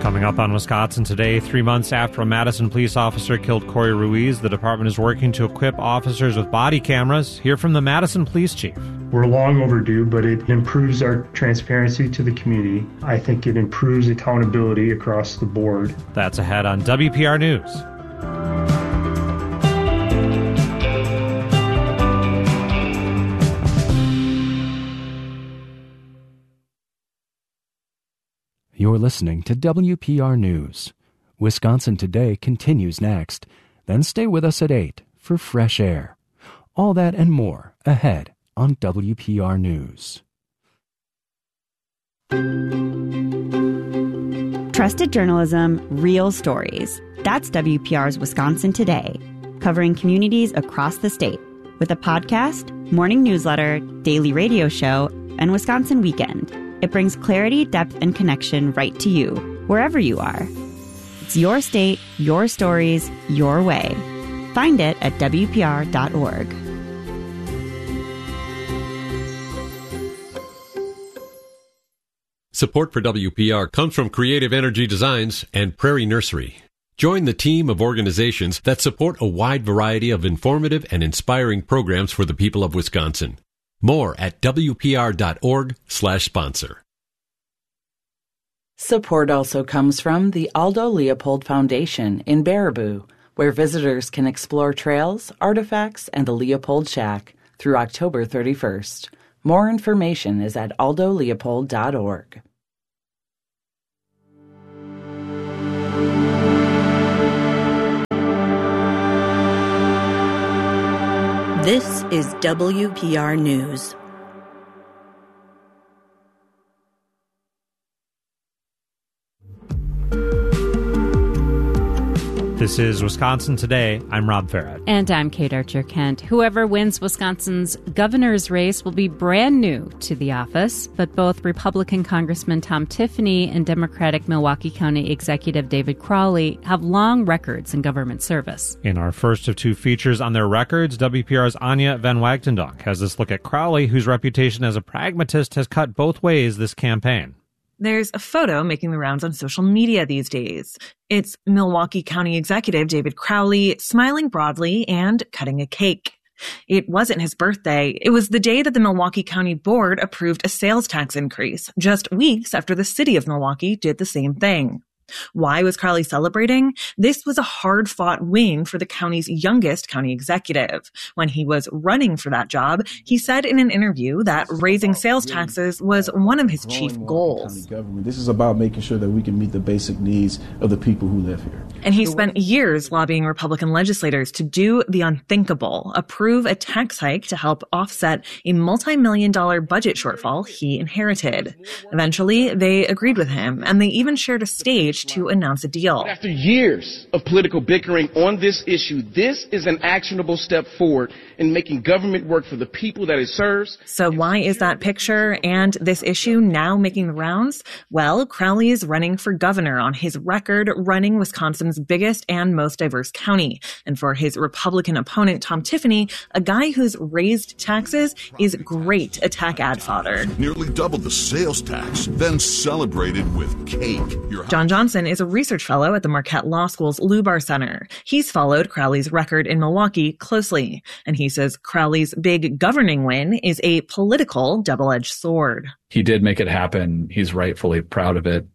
Coming up on Wisconsin Today, 3 months after a Madison police officer killed Corey Ruiz, the department is working to equip officers with body cameras. Hear from the Madison police chief. We're long overdue, but it improves our transparency to the community. I think it improves accountability across the board. That's ahead on WPR News. You're listening to WPR News. Wisconsin Today continues next. Then stay with us at 8 for Fresh Air. All that and more ahead on WPR News. Trusted journalism, real stories. That's WPR's Wisconsin Today, covering communities across the state with a podcast, morning newsletter, daily radio show, and Wisconsin Weekend. It brings clarity, depth, and connection right to you, wherever you are. It's your state, your stories, your way. Find it at WPR.org. Support for WPR comes from Creative Energy Designs and Prairie Nursery. Join the team of organizations that support a wide variety of informative and inspiring programs for the people of Wisconsin. More at WPR.org/sponsor. Support also comes from the Aldo Leopold Foundation in Baraboo, where visitors can explore trails, artifacts, and the Leopold Shack through October 31st. More information is at aldoleopold.org. This is WPR News. This is Wisconsin Today. I'm Rob Farrett. And I'm Kate Archer-Kent. Whoever wins Wisconsin's governor's race will be brand new to the office, but both Republican Congressman Tom Tiffany and Democratic Milwaukee County Executive David Crowley have long records in government service. In our first of two features on their records, WPR's Anya Van Wagtendonk has this look at Crowley, whose reputation as a pragmatist has cut both ways this campaign. There's a photo making the rounds on social media these days. It's Milwaukee County Executive David Crowley smiling broadly and cutting a cake. It wasn't his birthday. It was the day that the Milwaukee County Board approved a sales tax increase, just weeks after the city of Milwaukee did the same thing. Why was Crowley celebrating? This was a hard-fought win for the county's youngest county executive. When he was running for that job, he said in an interview that raising sales taxes was one of his chief goals. This is about making sure that we can meet the basic needs of the people who live here. And he spent years lobbying Republican legislators to do the unthinkable, approve a tax hike to help offset a multi-million-dollar budget shortfall he inherited. Eventually, they agreed with him, and they even shared a stage to announce a deal. After years of political bickering on this issue, this is an actionable step forward in making government work for the people that it serves. So why is that picture and this issue now making the rounds? Well, Crowley is running for governor on his record running Wisconsin's biggest and most diverse county. And for his Republican opponent, Tom Tiffany, a guy who's raised taxes is great attack ad fodder. Nearly doubled the sales tax, then celebrated with cake. John Johnson is a research fellow at the Marquette Law School's Lubar Center. He's followed Crowley's record in Milwaukee closely, and he says Crowley's big governing win is a political double-edged sword. He did make it happen. He's rightfully proud of it.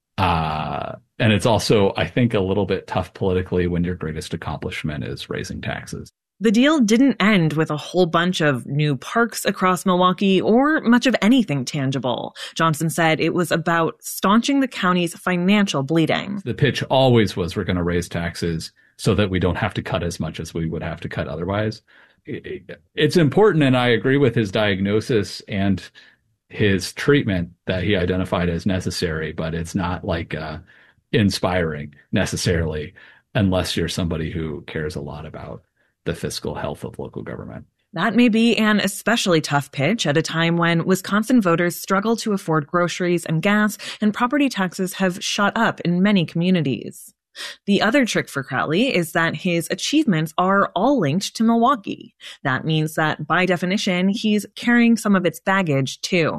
And it's also, I think, a little bit tough politically when your greatest accomplishment is raising taxes. The deal didn't end with a whole bunch of new parks across Milwaukee or much of anything tangible. Johnson said it was about staunching the county's financial bleeding. The pitch always was we're going to raise taxes so that we don't have to cut as much as we would have to cut otherwise. It's important, and I agree with his diagnosis and his treatment that he identified as necessary, but it's not like inspiring necessarily unless you're somebody who cares a lot about the fiscal health of local government. That may be an especially tough pitch at a time when Wisconsin voters struggle to afford groceries and gas, and property taxes have shot up in many communities. The other trick for Crowley is that his achievements are all linked to Milwaukee. That means that, by definition, he's carrying some of its baggage, too.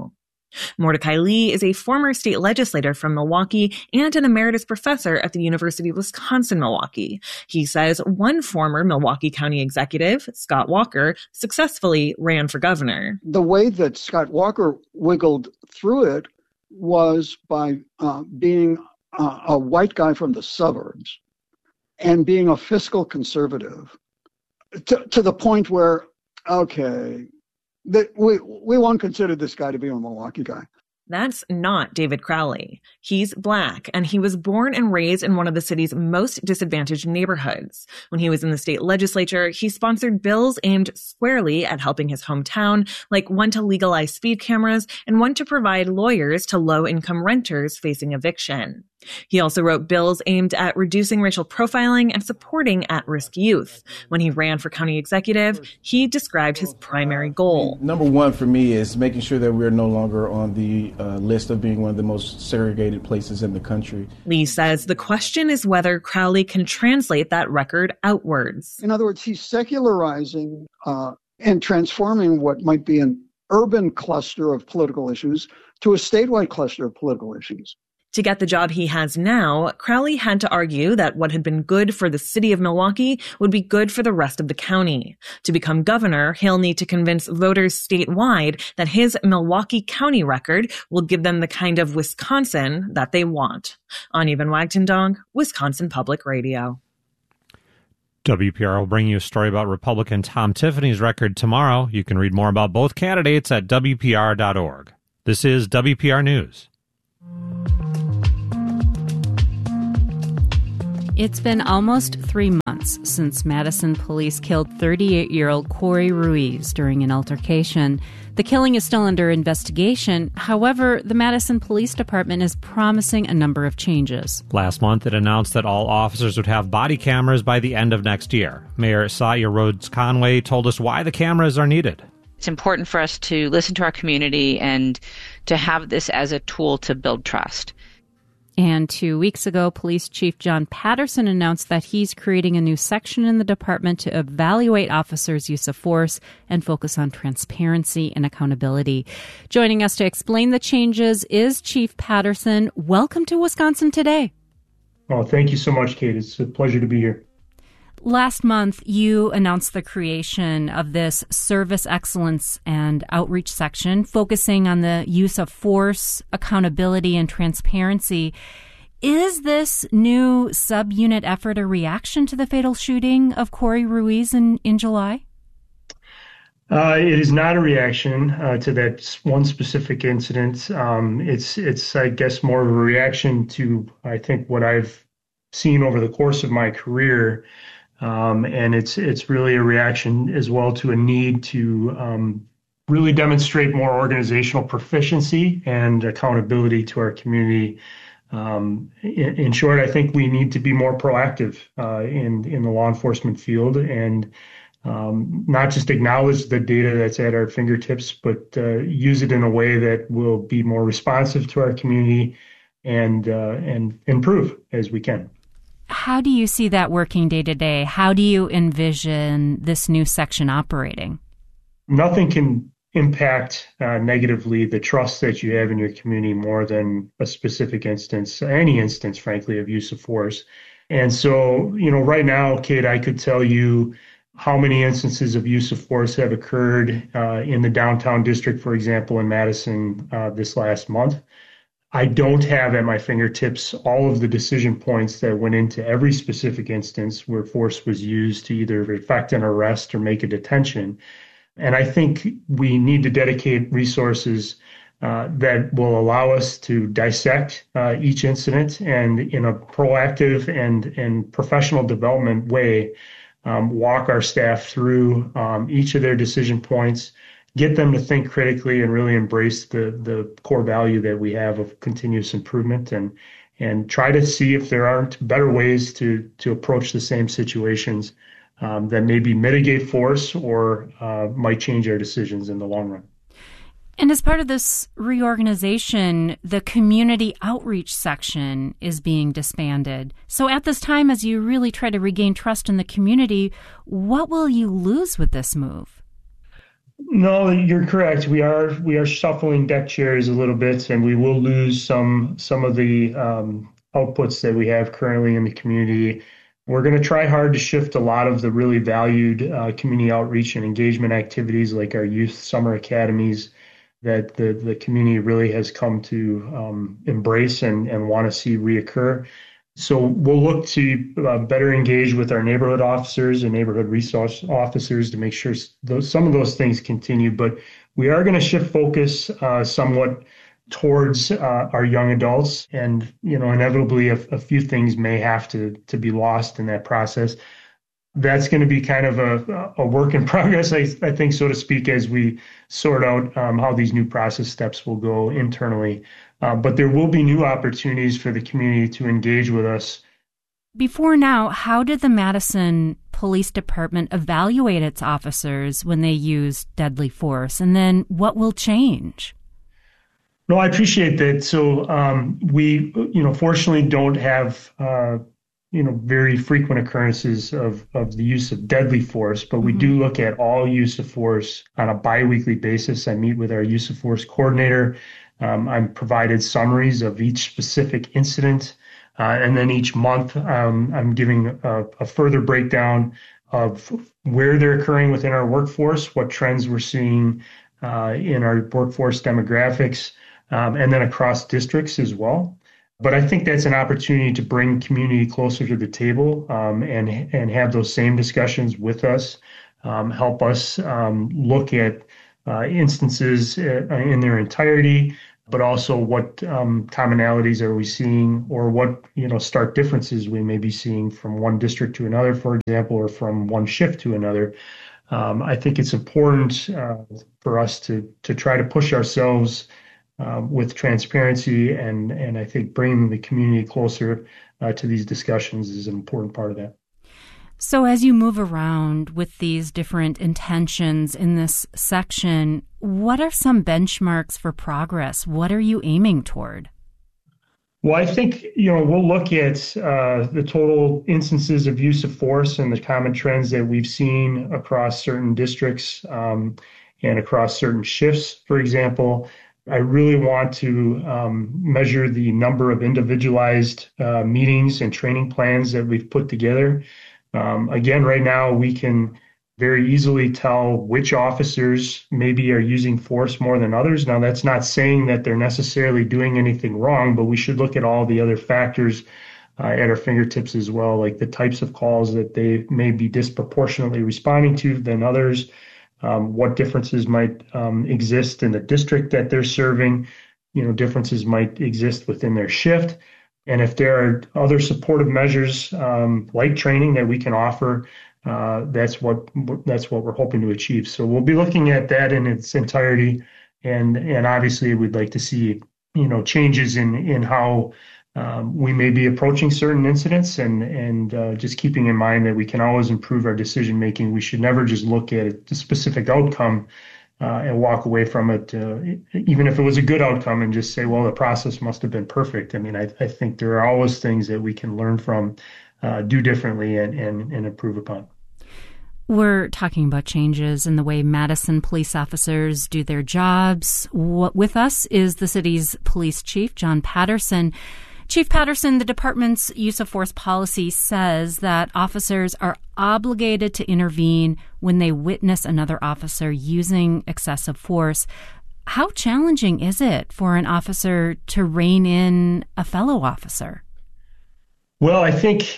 Mordecai Lee is a former state legislator from Milwaukee and an emeritus professor at the University of Wisconsin-Milwaukee. He says one former Milwaukee County executive, Scott Walker, successfully ran for governor. The way that Scott Walker wiggled through it was by being a white guy from the suburbs and being a fiscal conservative to the point where, okay, that we won't consider this guy to be a Milwaukee guy. That's not David Crowley. He's Black, and he was born and raised in one of the city's most disadvantaged neighborhoods. When he was in the state legislature, he sponsored bills aimed squarely at helping his hometown, like one to legalize speed cameras and one to provide lawyers to low-income renters facing eviction. He also wrote bills aimed at reducing racial profiling and supporting at-risk youth. When he ran for county executive, he described his primary goal. Number one for me is making sure that we're no longer on the list of being one of the most segregated places in the country. Lee says the question is whether Crowley can translate that record outwards. In other words, he's secularizing and transforming what might be an urban cluster of political issues to a statewide cluster of political issues. To get the job he has now, Crowley had to argue that what had been good for the city of Milwaukee would be good for the rest of the county. To become governor, he'll need to convince voters statewide that his Milwaukee County record will give them the kind of Wisconsin that they want. Anya Van Wagtendong, Wisconsin Public Radio. WPR will bring you a story about Republican Tom Tiffany's record tomorrow. You can read more about both candidates at WPR.org. This is WPR News. It's been almost 3 months since Madison police killed 38-year-old Corey Ruiz during an altercation. The killing is still under investigation. However, the Madison Police Department is promising a number of changes. Last month, it announced that all officers would have body cameras by the end of next year. Mayor Satya Rhodes Conway told us why the cameras are needed. It's important for us to listen to our community and to have this as a tool to build trust. And 2 weeks ago, Police Chief John Patterson announced that he's creating a new section in the department to evaluate officers' use of force and focus on transparency and accountability. Joining us to explain the changes is Chief Patterson. Welcome to Wisconsin Today. Oh, thank you so much, Kate. It's a pleasure to be here. Last month, you announced the creation of this service excellence and outreach section focusing on the use of force, accountability, and transparency. Is this new subunit effort a reaction to the fatal shooting of Corey Ruiz in July? It is not a reaction to that one specific incident. It's, I guess, more of a reaction to, I think, what I've seen over the course of my career. And it's really a reaction as well to a need to really demonstrate more organizational proficiency and accountability to our community. In short, I think we need to be more proactive in the law enforcement field and not just acknowledge the data that's at our fingertips, but use it in a way that will be more responsive to our community and improve as we can. How do you see that working day to day? How do you envision this new section operating? Nothing can impact negatively the trust that you have in your community more than a specific instance, any instance, frankly, of use of force. And so, right now, Kate, I could tell you how many instances of use of force have occurred in the downtown district, for example, in Madison this last month. I don't have at my fingertips all of the decision points that went into every specific instance where force was used to either effect an arrest or make a detention. And I think we need to dedicate resources that will allow us to dissect each incident and in a proactive and professional development way, walk our staff through each of their decision points, get them to think critically and really embrace the core value that we have of continuous improvement and try to see if there aren't better ways to approach the same situations that maybe mitigate force or might change our decisions in the long run. And as part of this reorganization, the community outreach section is being disbanded. So at this time, as you really try to regain trust in the community, what will you lose with this move? No, you're correct. We are shuffling deck chairs a little bit, and we will lose some of the outputs that we have currently in the community. We're going to try hard to shift a lot of the really valued community outreach and engagement activities like our youth summer academies that the community really has come to embrace and want to see reoccur. So we'll look to better engage with our neighborhood officers and neighborhood resource officers to make sure some of those things continue. But we are going to shift focus somewhat towards our young adults, and inevitably a few things may have to be lost in that process. That's going to be kind of a work in progress, I think, so to speak, as we sort out how these new process steps will go internally. But there will be new opportunities for the community to engage with us. Before now, how did the Madison Police Department evaluate its officers when they used deadly force? And then what will change? No, I appreciate that. So we, fortunately don't have, very frequent occurrences of the use of deadly force, but we do look at all use of force on a biweekly basis. I meet with our use of force coordinator. I'm provided summaries of each specific incident. And then each month, I'm giving a further breakdown of where they're occurring within our workforce, what trends we're seeing in our workforce demographics, and then across districts as well. But I think that's an opportunity to bring community closer to the table and have those same discussions with us, help us look at instances in their entirety, but also what commonalities are we seeing, or what stark differences we may be seeing from one district to another, for example, or from one shift to another. I think it's important for us to try to push ourselves with transparency, and I think bringing the community closer to these discussions is an important part of that. So as you move around with these different intentions in this section, what are some benchmarks for progress? What are you aiming toward? Well, I think, we'll look at the total instances of use of force and the common trends that we've seen across certain districts and across certain shifts, for example. I really want to measure the number of individualized meetings and training plans that we've put together. Again, right now, we can very easily tell which officers maybe are using force more than others. Now, that's not saying that they're necessarily doing anything wrong, but we should look at all the other factors at our fingertips as well, like the types of calls that they may be disproportionately responding to than others, what differences might exist in the district that they're serving, differences might exist within their shift. And if there are other supportive measures like training that we can offer, that's what we're hoping to achieve. So we'll be looking at that in its entirety, and obviously we'd like to see changes in how we may be approaching certain incidents, and just keeping in mind that we can always improve our decision making. We should never just look at the specific outcome and walk away from it, even if it was a good outcome, and just say, well, the process must have been perfect. I mean, I think there are always things that we can learn from, do differently, and improve upon. We're talking about changes in the way Madison police officers do their jobs. With us is the city's police chief, John Patterson. Chief Patterson, the department's use of force policy says that officers are obligated to intervene when they witness another officer using excessive force. How challenging is it for an officer to rein in a fellow officer? Well, I think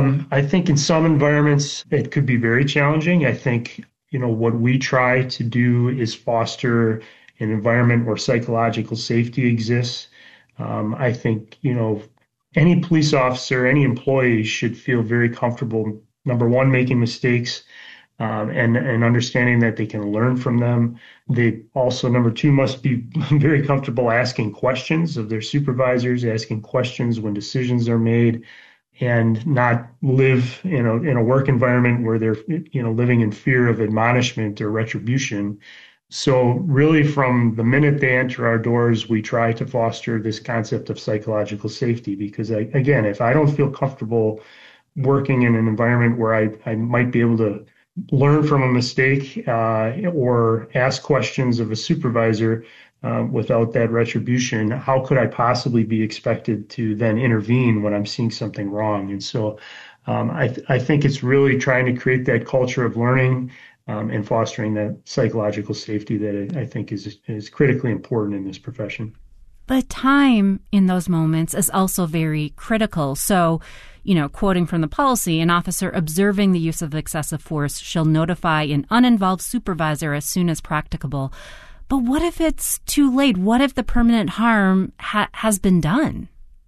in some environments it could be very challenging. I think, what we try to do is foster an environment where psychological safety exists. I think, any police officer, any employee should feel very comfortable, number one, making mistakes and understanding that they can learn from them. They also, number two, must be very comfortable asking questions of their supervisors, asking questions when decisions are made, and not live in a work environment where they're living in fear of admonishment or retribution. So really, from the minute they enter our doors, we try to foster this concept of psychological safety, because again, if I don't feel comfortable working in an environment where I might be able to learn from a mistake or ask questions of a supervisor without that retribution, how could I possibly be expected to then intervene when I'm seeing something wrong? And so I think it's really trying to create that culture of learning and fostering that psychological safety that I think is critically important in this profession. But time in those moments is also very critical. So, quoting from the policy, an officer observing the use of excessive force shall notify an uninvolved supervisor as soon as practicable. But what if it's too late? What if the permanent harm has been done?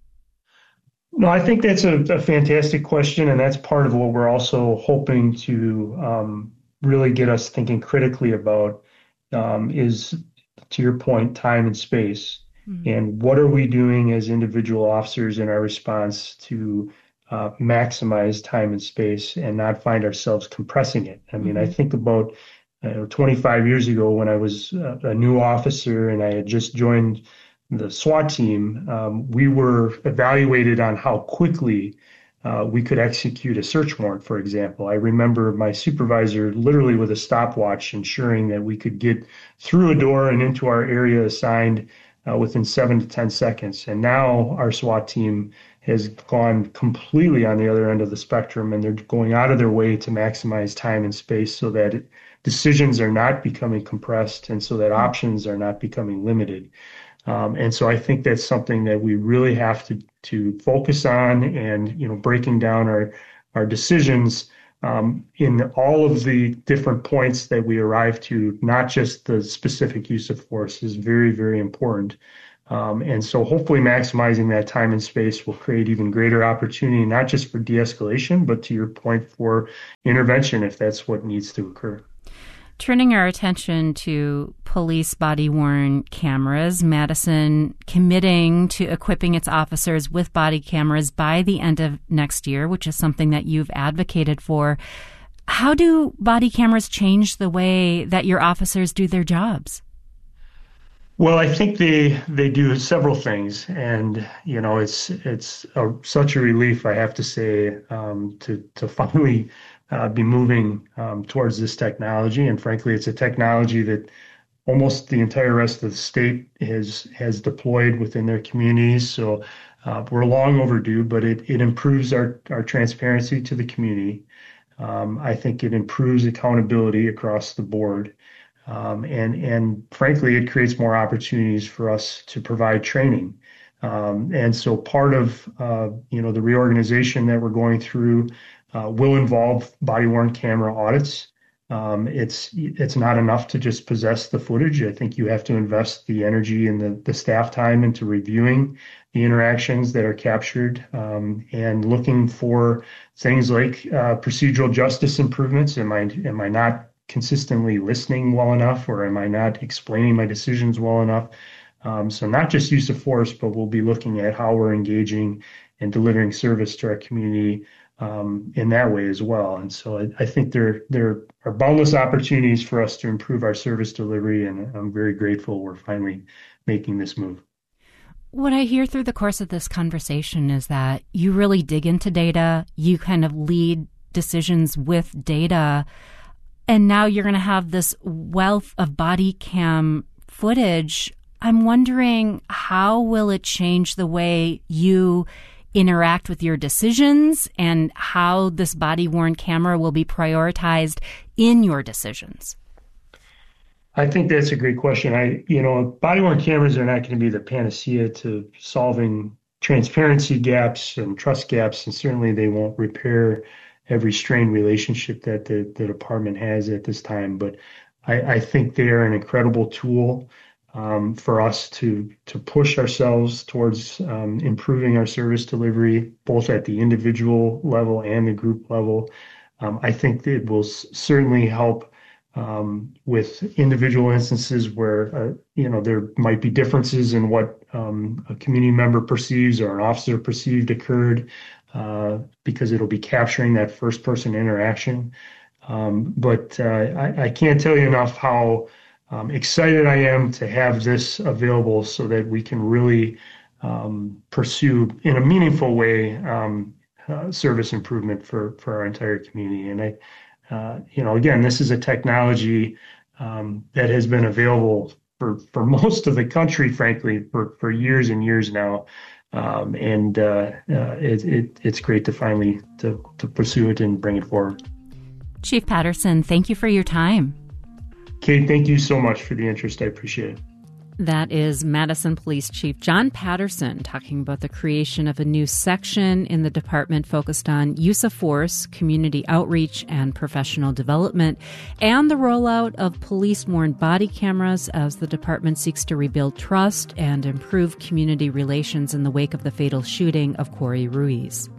No, I think that's a fantastic question, and that's part of what we're also hoping to really get us thinking critically about is, to your point, time and space. Mm-hmm. And what are we doing as individual officers in our response to maximize time and space and not find ourselves compressing it? I mean, mm-hmm. I think about 25 years ago when I was a new officer and I had just joined the SWAT team, we were evaluated on how quickly we could execute a search warrant, for example. I remember my supervisor literally with a stopwatch ensuring that we could get through a door and into our area assigned within 7 to 10 seconds. And now our SWAT team has gone completely on the other end of the spectrum, and they're going out of their way to maximize time and space so that decisions are not becoming compressed and so that options are not becoming limited. And so I think that's something that we really have to focus on, and breaking down our decisions in all of the different points that we arrive to, not just the specific use of force, is very, very important. And so hopefully maximizing that time and space will create even greater opportunity, not just for de-escalation, but to your point, for intervention if that's what needs to occur. Turning our attention to police body-worn cameras, Madison committing to equipping its officers with body cameras by the end of next year, which is something that you've advocated for. How do body cameras change the way that your officers do their jobs? Well, I think they do several things, and it's such a relief, I have to say, to finally be moving towards this technology. And frankly, it's a technology that almost the entire rest of the state has deployed within their communities. So we're long overdue, but it improves our transparency to the community. I think it improves accountability across the board. And frankly, it creates more opportunities for us to provide training. And so part of the reorganization that we're going through will involve body-worn camera audits. It's not enough to just possess the footage. I think you have to invest the energy and the staff time into reviewing the interactions that are captured and looking for things like procedural justice improvements. Am I not consistently listening well enough, or am I not explaining my decisions well enough? So not just use of force, but we'll be looking at how we're engaging and delivering service to our community in that way as well. And so I think there are boundless opportunities for us to improve our service delivery, and I'm very grateful we're finally making this move. What I hear through the course of this conversation is that you really dig into data, you kind of lead decisions with data, and now you're going to have this wealth of body cam footage. I'm wondering, how will it change the way you interact with your decisions and how this body-worn camera will be prioritized in your decisions? I think that's a great question. Body-worn cameras are not going to be the panacea to solving transparency gaps and trust gaps, and certainly they won't repair every strained relationship that the department has at this time. But I think they are an incredible tool for us to push ourselves towards improving our service delivery, both at the individual level and the group level. I think it will certainly help with individual instances where there might be differences in what a community member perceives or an officer perceived occurred, because it'll be capturing that first person interaction. But I can't tell you enough how excited I am to have this available so that we can really pursue in a meaningful way service improvement for our entire community. And Again, this is a technology that has been available for most of the country, frankly, for years and years now. It's great to finally to pursue it and bring it forward. Chief Patterson, thank you for your time. Kate, thank you so much for the interest. I appreciate it. That is Madison Police Chief John Patterson talking about the creation of a new section in the department focused on use of force, community outreach, and professional development, and the rollout of police-worn body cameras as the department seeks to rebuild trust and improve community relations in the wake of the fatal shooting of Corey Ruiz.